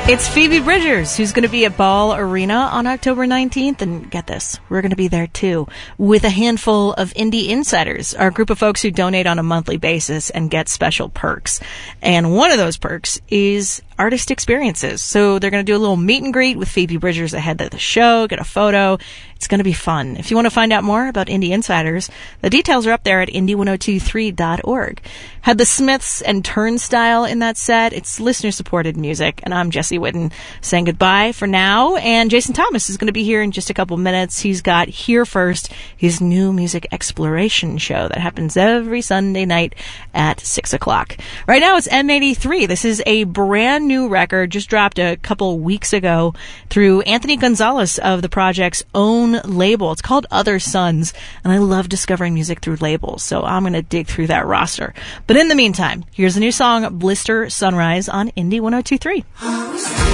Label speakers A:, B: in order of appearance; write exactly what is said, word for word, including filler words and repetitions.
A: It's Phoebe Bridgers, who's going to be at Ball Arena on October nineteenth. And get this, we're going to be there too, with a handful of Indie Insiders, our group of folks who donate on a monthly basis and get special perks. And one of those perks is artist experiences. So they're going to do a little meet and greet with Phoebe Bridgers ahead of the show, get a photo. It's going to be fun. If you want to find out more about Indie Insiders, the details are up there at indie ten twenty-three dot org. Had the Smiths and Turnstile in that set. It's listener-supported music, and I'm Jesse Whitten saying goodbye for now. And Jason Thomas is going to be here in just a couple minutes. He's got Here First, his new music exploration show that happens every Sunday night at six o'clock. Right now it's M eighty-three. This is a brand new record, just dropped a couple weeks ago through Anthony Gonzalez of the project's own label. It's called Other Sons, and I love discovering music through labels, so I'm going to dig through that roster. But in the meantime, here's a new song, Blister Sunrise, on Indie ten twenty-three.